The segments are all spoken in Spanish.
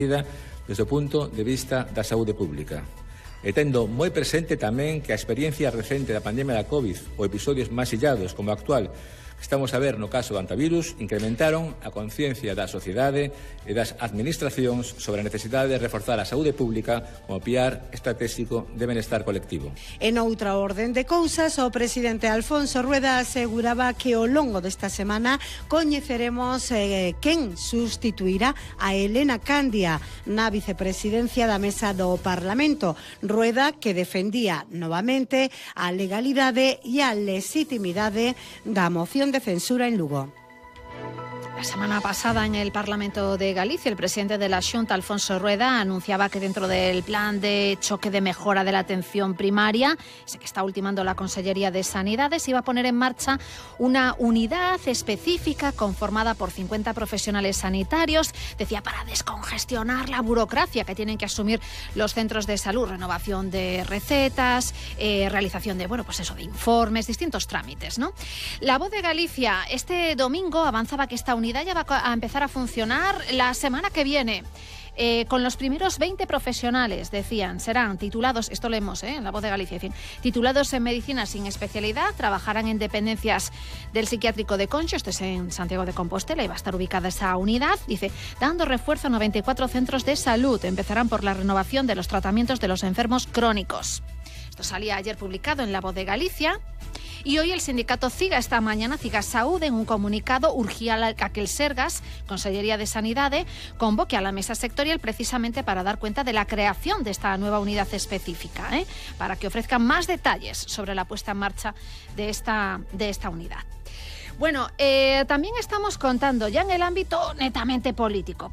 desde o punto de vista da saúde pública. E tendo moi presente tamén que a experiencia recente da pandemia da COVID ou episodios máis illados como o actual que estamos a ver no caso do antivirus incrementaron a conciencia da sociedade e das administracións sobre a necesidade de reforzar a saúde pública como piar estratégico de benestar colectivo. En outra orden de cousas, o presidente Alfonso Rueda aseguraba que ao longo desta semana coñeceremos quen sustituirá a Elena Candia na vicepresidencia da Mesa do Parlamento. Rueda que defendía novamente a legalidade e a legitimidade da moción de censura en Lugo. La semana pasada en el Parlamento de Galicia, el presidente de la Xunta, Alfonso Rueda, anunciaba que dentro del plan de choque de mejora de la atención primaria, ese que está ultimando la Consellería de Sanidades, iba a poner en marcha una unidad específica conformada por 50 profesionales sanitarios, decía, para descongestionar la burocracia que tienen que asumir los centros de salud, renovación de recetas, realización de, de informes, distintos trámites, ¿no? La Voz de Galicia este domingo avanzaba que esta unidad ya va a empezar a funcionar la semana que viene. Con los primeros 20 profesionales, decían, serán titulados, esto leemos en La Voz de Galicia, titulados en medicina sin especialidad, trabajarán en dependencias del psiquiátrico de Conxo, esto es en Santiago de Compostela y va a estar ubicada esa unidad, dice, dando refuerzo a 94 centros de salud, empezarán por la renovación de los tratamientos de los enfermos crónicos. Esto salía ayer publicado en La Voz de Galicia. Y hoy el sindicato CIGA, esta mañana, CIGA Saúde, en un comunicado, urgía a que el Sergas, Consellería de Sanidade, convoque a la mesa sectorial precisamente para dar cuenta de la creación de esta nueva unidad específica, para que ofrezcan más detalles sobre la puesta en marcha de esta unidad. Bueno, también estamos contando ya en el ámbito netamente político.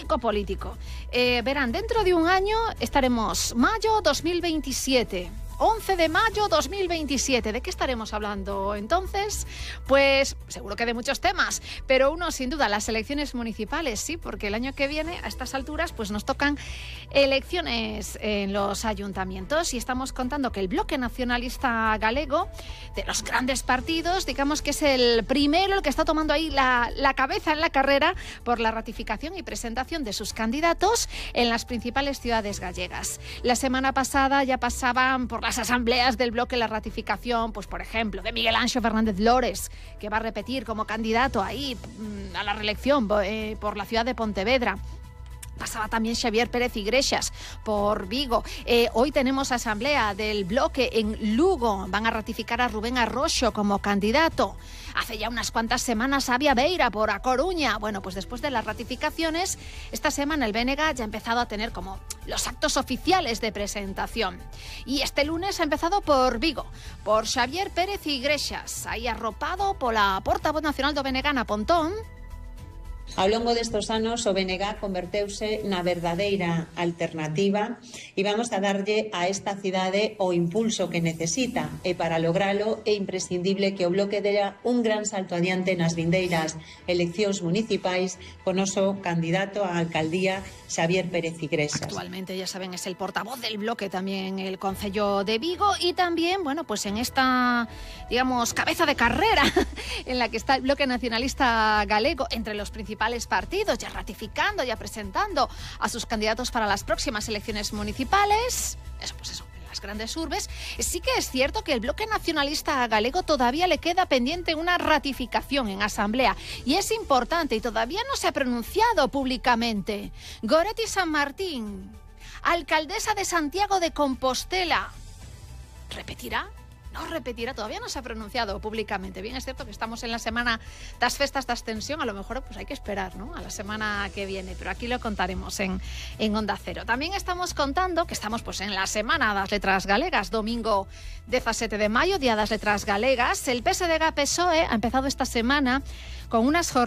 Verán, dentro de un año estaremos mayo 2027. 11 de mayo 2027. ¿De qué estaremos hablando entonces? Pues seguro que de muchos temas, pero uno sin duda, las elecciones municipales, sí, porque el año que viene a estas alturas pues nos tocan elecciones en los ayuntamientos y estamos contando que el Bloque Nacionalista Galego, de los grandes partidos, digamos que es el primero, el que está tomando ahí la cabeza en la carrera por la ratificación y presentación de sus candidatos en las principales ciudades gallegas. La semana pasada ya pasaban por las asambleas del bloque la ratificación, pues por ejemplo, de Miguel Anxo Fernández Lores, que va a repetir como candidato ahí a la reelección por la ciudad de Pontevedra. Pasaba también Xavier Pérez Iglesias por Vigo. Hoy tenemos asamblea del bloque en Lugo. Van a ratificar a Rubén Arroxo como candidato. Hace ya unas cuantas semanas Avia Beira por A Coruña. Bueno, pues después de las ratificaciones, esta semana el BNG ya ha empezado a tener como los actos oficiales de presentación. Y este lunes ha empezado por Vigo, por Xavier Pérez Iglesias, aí arropado pola portavoz nacional do BNG, Ana Pontón. Ao longo destos anos o BNG converteuse na verdadeira alternativa e vamos a darlle a esta cidade o impulso que necesita e para logralo é imprescindible que o bloque dera un gran salto adiante nas vindeiras eleccións municipais con noso candidato á alcaldía Xavier Pérez Iglesias. Actualmente, ya saben, es el portavoz del bloque también en el Concello de Vigo y también, pues en esta, digamos, cabeza de carrera en la que está el Bloque Nacionalista Galego entre los principales partidos, ya ratificando, ya presentando a sus candidatos para las próximas elecciones municipales. Eso, en las grandes urbes. Sí que es cierto que el Bloque Nacionalista Galego todavía le queda pendiente una ratificación en asamblea y es importante y todavía no se ha pronunciado públicamente. Goretti San Martín, alcaldesa de Santiago de Compostela, ¿repetirá? No repetirá, todavía no se ha pronunciado públicamente. Bien, es cierto que estamos en la semana das festas da Ascensión, a lo mejor pues hay que esperar, ¿no?, a la semana que viene, pero aquí lo contaremos en Onda Cero. También estamos contando que estamos pues en la Semana das Letras Galegas, domingo 17 de mayo, Día das Letras Galegas. El PSDG-PSOE ha empezado esta semana con unas jornadas